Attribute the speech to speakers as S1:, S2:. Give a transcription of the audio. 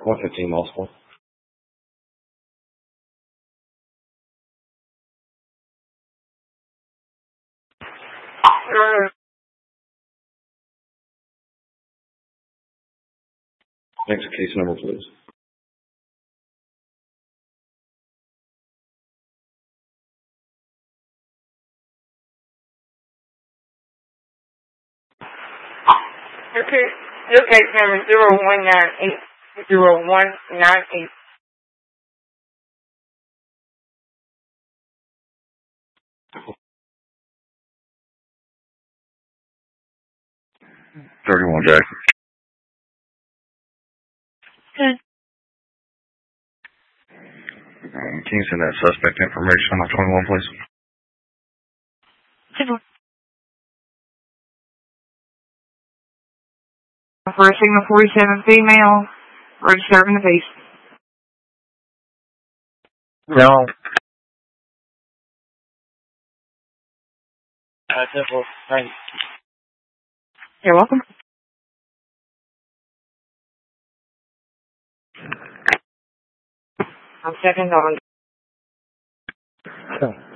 S1: 115 multiple. Next case number, please.
S2: Your case number 0198.
S1: 31 Jack.
S2: Good.
S1: Can you send that suspect information on 21, please?
S2: For a signal 47 female, registered in the face.
S1: No. Thanks.
S2: You're welcome. I'm second on.